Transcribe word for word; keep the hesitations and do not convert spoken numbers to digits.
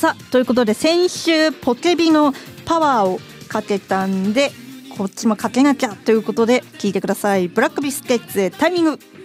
さあということで、先週ポケビのパワーをかけたんで、こっちもかけなきゃということで聞いてください。ブラックビスケッツでタイミング。